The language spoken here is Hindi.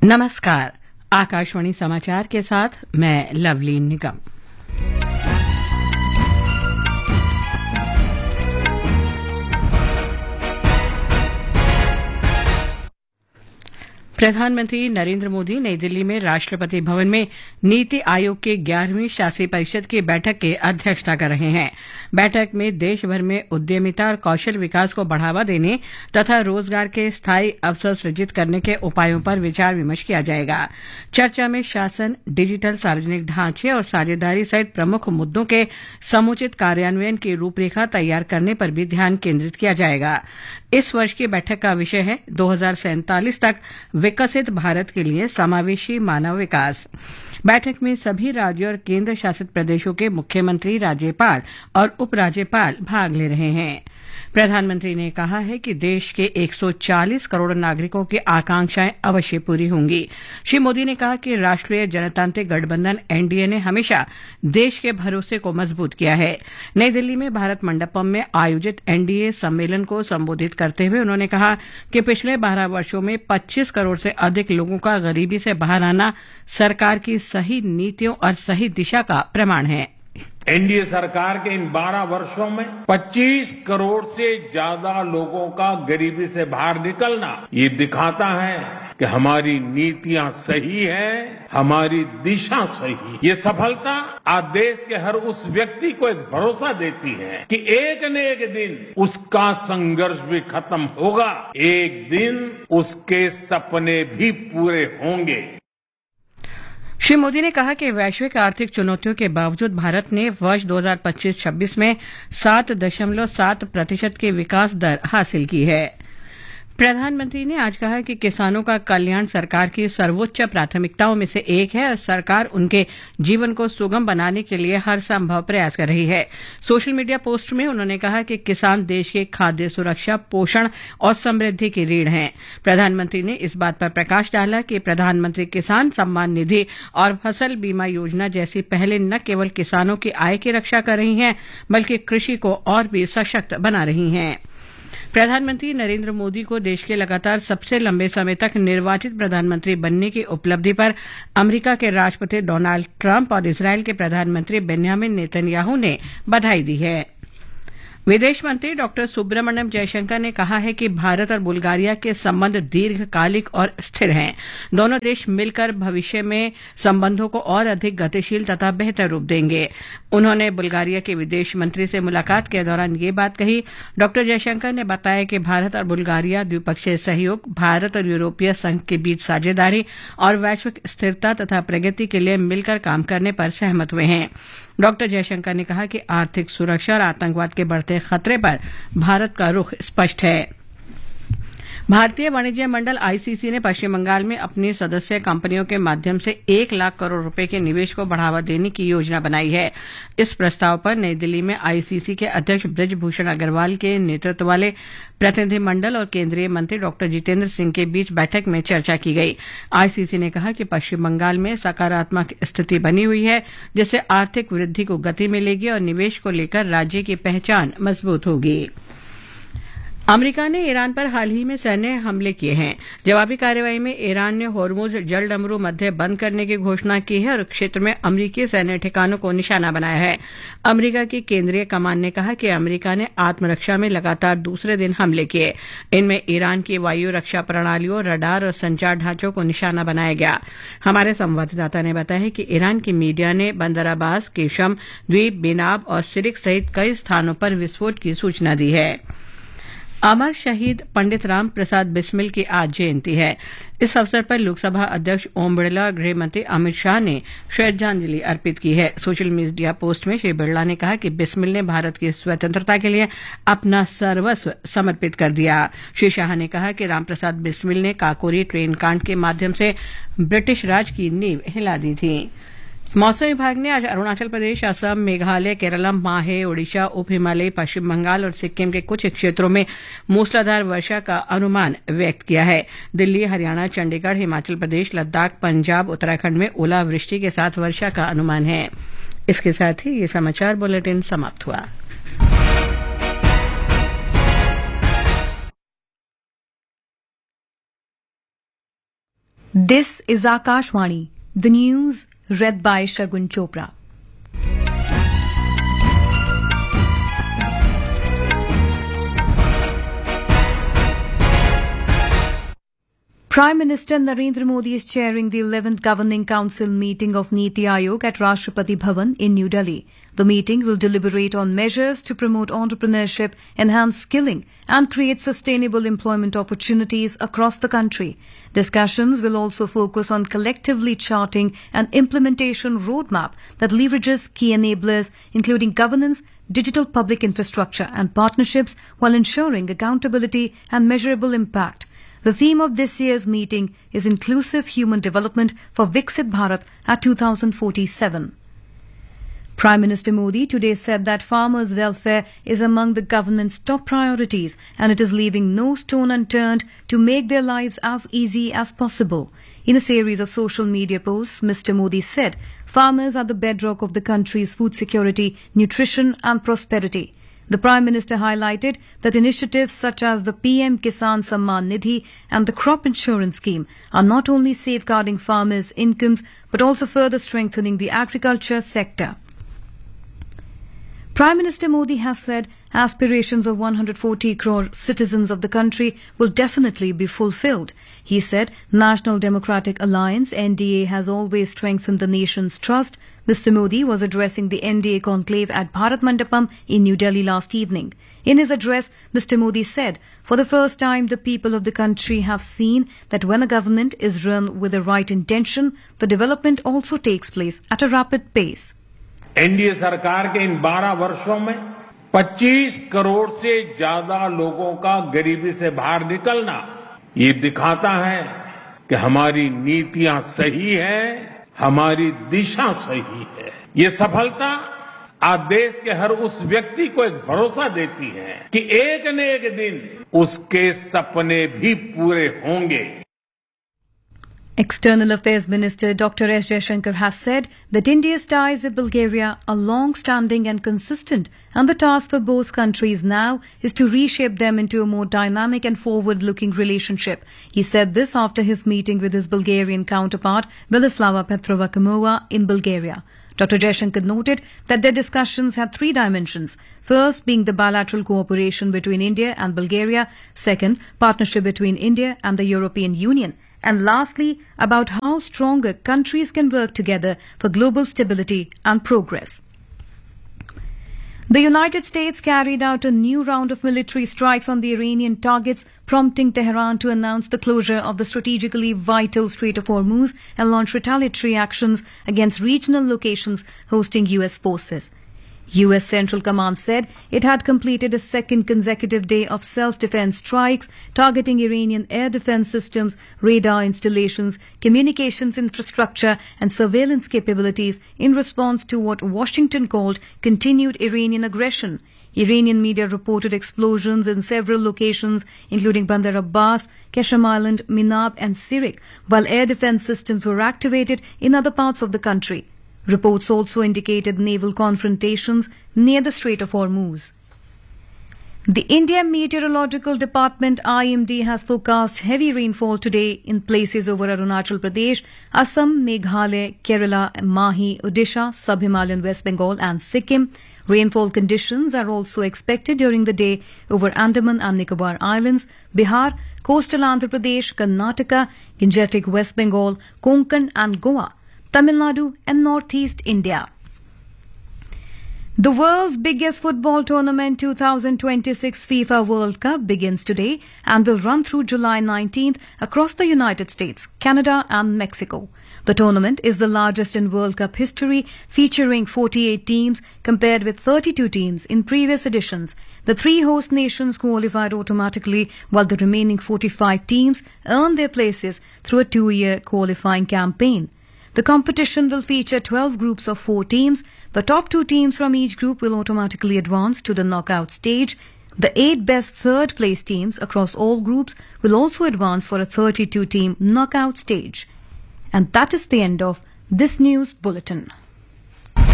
नमस्कार। आकाशवाणी समाचार के साथ मैं लवलीन निगम। प्रधानमंत्री नरेंद्र मोदी नई दिल्ली में राष्ट्रपति भवन में नीति आयोग के 11वीं शासी परिषद की बैठक की अध्यक्षता कर रहे हैं। बैठक में देश भर में उद्यमिता और कौशल विकास को बढ़ावा देने तथा रोजगार के स्थायी अवसर सृजित करने के उपायों पर विचार विमर्श किया जाएगा। चर्चा में शासन, डिजिटल सार्वजनिक ढांचे और साझेदारी सहित प्रमुख मुद्दों के समुचित कार्यान्वयन की रूपरेखा तैयार करने पर भी ध्यान केंद्रित किया जाएगा। इस वर्ष की बैठक का विषय है 2047 तक विकसित भारत के लिए समावेशी मानव विकास। बैठक में सभी राज्यों और केंद्र शासित प्रदेशों के मुख्यमंत्री, राज्यपाल और उपराज्यपाल भाग ले रहे हैं। प्रधानमंत्री ने कहा है कि देश के 140 करोड़ नागरिकों की आकांक्षाएं अवश्य पूरी होंगी। श्री मोदी ने कहा कि राष्ट्रीय जनतांत्रिक गठबंधन एनडीए ने हमेशा देश के भरोसे को मजबूत किया है। नई दिल्ली में भारत मंडपम में आयोजित एनडीए सम्मेलन को संबोधित करते हुए उन्होंने कहा कि पिछले 12 वर्षों में 25 करोड़ से अधिक लोगों का गरीबी से बाहर आना सरकार की सही नीतियों और सही दिशा का प्रमाण है। एनडीए सरकार के इन 12 वर्षों में 25 करोड़ से ज्यादा लोगों का गरीबी से बाहर निकलना ये दिखाता है कि हमारी नीतियां सही है, हमारी दिशा सही है। ये सफलता आज देश के हर उस व्यक्ति को एक भरोसा देती है कि एक न एक दिन उसका संघर्ष भी खत्म होगा, एक दिन उसके सपने भी पूरे होंगे। श्री मोदी ने कहा कि वैश्विक आर्थिक चुनौतियों के बावजूद भारत ने वर्ष 2025-26 में 7.7% की विकास दर हासिल की है। प्रधानमंत्री ने आज कहा कि किसानों का कल्याण सरकार की सर्वोच्च प्राथमिकताओं में से एक है और सरकार उनके जीवन को सुगम बनाने के लिए हर संभव प्रयास कर रही है। सोशल मीडिया पोस्ट में उन्होंने कहा कि किसान देश के खाद्य सुरक्षा, पोषण और समृद्धि की रीढ़ हैं। प्रधानमंत्री ने इस बात पर प्रकाश डाला कि प्रधानमंत्री किसान सम्मान निधि और फसल बीमा योजना जैसी पहले न केवल किसानों की आय की रक्षा कर रही हैं, बल्कि कृषि को और भी सशक्त बना रही हैं। प्रधानमंत्री नरेंद्र मोदी को देश के लगातार सबसे लंबे समय तक निर्वाचित प्रधानमंत्री बनने की उपलब्धि पर अमेरिका के राष्ट्रपति डोनाल्ड ट्रंप और इजरायल के प्रधानमंत्री बेन्यामिन नेतन्याहू ने बधाई दी है। विदेश मंत्री डॉक्टर सुब्रमण्यम जयशंकर ने कहा है कि भारत और बुल्गारिया के संबंध दीर्घकालिक और स्थिर हैं। दोनों देश मिलकर भविष्य में संबंधों को और अधिक गतिशील तथा बेहतर रूप देंगे। उन्होंने बुल्गारिया के विदेश मंत्री से मुलाकात के दौरान ये बात कही। डॉक्टर जयशंकर ने बताया कि भारत और बुल्गारिया द्विपक्षीय सहयोग, भारत और यूरोपीय संघ के बीच साझेदारी और वैश्विक स्थिरता तथा प्रगति के लिए मिलकर काम करने पर सहमत हुए हैं। डॉक्टर जयशंकर ने कहा कि आर्थिक सुरक्षा और आतंकवाद के बढ़ते खतरे पर भारत का रुख स्पष्ट है। भारतीय वाणिज्य मंडल आईसीसी ने पश्चिम बंगाल में अपनी सदस्य कंपनियों के माध्यम से 1 लाख करोड़ रुपए के निवेश को बढ़ावा देने की योजना बनाई है। इस प्रस्ताव पर नई दिल्ली में आईसीसी के अध्यक्ष बृजभूषण अग्रवाल के नेतृत्व वाले प्रतिनिधिमंडल और केंद्रीय मंत्री डॉक्टर जितेंद्र सिंह के बीच बैठक में चर्चा की गई। आईसीसी ने कहा कि पश्चिम बंगाल में सकारात्मक स्थिति बनी हुई है, जिससे आर्थिक वृद्धि को गति मिलेगी और निवेश को लेकर राज्य की पहचान मजबूत होगी। अमेरिका ने ईरान पर हाल ही में सैन्य हमले किए हैं। जवाबी कार्रवाई में ईरान ने होर्मुज जलडमरू मध्य बंद करने की घोषणा की है और क्षेत्र में अमेरिकी सैन्य ठिकानों को निशाना बनाया है। अमेरिका की केंद्रीय कमान ने कहा कि अमेरिका ने आत्मरक्षा में लगातार दूसरे दिन हमले किए। इनमें ईरान की वायु रक्षा प्रणालियों, रडार और संचार ढांचों को निशाना बनाया गया। हमारे संवाददाता ने बताया है कि ईरान की मीडिया ने बंदर अब्बास, केशम द्वीप, बेनाब और सिरिक सहित कई स्थानों पर विस्फोट की सूचना दी है। अमर शहीद पंडित राम प्रसाद बिस्मिल की आज जयंती है। इस अवसर पर लोकसभा अध्यक्ष ओम बिड़ला और गृह मंत्री अमित शाह ने श्रद्धांजलि अर्पित की है। सोशल मीडिया पोस्ट में श्री बिड़ला ने कहा कि बिस्मिल ने भारत की स्वतंत्रता के लिए अपना सर्वस्व समर्पित कर दिया। श्री शाह ने कहा कि रामप्रसाद बिस्मिल ने काकोरी ट्रेन कांड के माध्यम से ब्रिटिश राज की नींव हिला दी थी। मौसम विभाग ने आज अरुणाचल प्रदेश, असम, मेघालय, केरलम, माहे, ओडिशा, उप हिमालय, पश्चिम बंगाल और सिक्किम के कुछ क्षेत्रों में मूसलाधार वर्षा का अनुमान व्यक्त किया है। दिल्ली, हरियाणा, चंडीगढ़, हिमाचल प्रदेश, लद्दाख, पंजाब, उत्तराखंड में ओलावृष्टि के साथ वर्षा का अनुमान है। इसके साथ ही ये समाचार बुलेटिन समाप्त हुआ। This is Akashvani, the news read by Shagun Chopra. Prime Minister Narendra Modi is chairing the 11th Governing Council meeting of Niti Aayog at Rashtrapati Bhavan in New Delhi. The meeting will deliberate on measures to promote entrepreneurship, enhance skilling, and create sustainable employment opportunities across the country. Discussions will also focus on collectively charting an implementation roadmap that leverages key enablers, including governance, digital public infrastructure, and partnerships, while ensuring accountability and measurable impact. The theme of this year's meeting is Inclusive Human Development for Viksit Bharat at 2047. Prime Minister Modi today said that farmers' welfare is among the government's top priorities and it is leaving no stone unturned to make their lives as easy as possible. In a series of social media posts, Mr. Modi said farmers are the bedrock of the country's food security, nutrition and prosperity. The Prime Minister highlighted that initiatives such as the PM Kisan Samman Nidhi and the crop insurance scheme are not only safeguarding farmers' incomes but also further strengthening the agriculture sector. Prime Minister Modi has said aspirations of 140 crore citizens of the country will definitely be fulfilled. He said National Democratic Alliance NDA has always strengthened the nation's trust. Mr. Modi was addressing the NDA conclave at Bharat Mandapam in New Delhi last evening. In his address, Mr. Modi said, for the first time the people of the country have seen that when a government is run with the right intention, the development also takes place at a rapid pace. NDA सरकार के इन 12 वर्षों में 25 करोड़ से ज्यादा लोगों का गरीबी से बाहर निकलना ये दिखाता है कि हमारी नीतियां सही हैं, हमारी दिशा सही है। ये सफलता आज देश के हर उस व्यक्ति को एक भरोसा देती है कि एक न एक दिन उसके सपने भी पूरे होंगे। External Affairs Minister Dr. S. Jaishankar has said that India's ties with Bulgaria are long-standing and consistent, and the task for both countries now is to reshape them into a more dynamic and forward-looking relationship. He said this after his meeting with his Bulgarian counterpart, Velislava Petrova-Kamova, in Bulgaria. Dr. Jaishankar noted that their discussions had three dimensions. First, being the bilateral cooperation between India and Bulgaria. Second, partnership between India and the European Union. And lastly, about how stronger countries can work together for global stability and progress. The United States carried out a new round of military strikes on the Iranian targets, prompting Tehran to announce the closure of the strategically vital Strait of Hormuz and launch retaliatory actions against regional locations hosting U.S. forces. U.S. Central Command said it had completed a second consecutive day of self-defense strikes targeting Iranian air defense systems, radar installations, communications infrastructure and surveillance capabilities in response to what Washington called continued Iranian aggression. Iranian media reported explosions in several locations, including Bandar Abbas, Qasem Island, Minab and Sirik, while air defense systems were activated in other parts of the country. Reports also indicated naval confrontations near the Strait of Hormuz. The India Meteorological Department IMD has forecast heavy rainfall today in places over Arunachal Pradesh, Assam, Meghalaya, Kerala, Mahi, Odisha, Sub-Himalayan West Bengal and Sikkim. Rainfall conditions are also expected during the day over Andaman and Nicobar Islands, Bihar, coastal Andhra Pradesh, Karnataka, Gangetic West Bengal, Konkan and Goa, Tamil Nadu and Northeast India. The world's biggest football tournament 2026 FIFA World Cup begins today and will run through July 19th across the United States, Canada and Mexico. The tournament is the largest in World Cup history, featuring 48 teams compared with 32 teams in previous editions. The three host nations qualified automatically, while the remaining 45 teams earned their places through a 2-year qualifying campaign. The competition will feature 12 groups of 4 teams. The top 2 teams from each group will automatically advance to the knockout stage. The 8 best third-place teams across all groups will also advance for a 32-team knockout stage. And that is the end of this news bulletin.